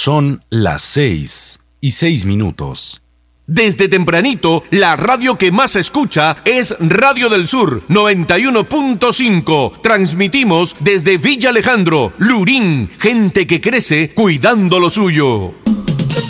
Son las 6:06. Desde tempranito, la radio que más se escucha es Radio del Sur 91.5. Transmitimos desde Villa Alejandro, Lurín, gente que crece cuidando lo suyo.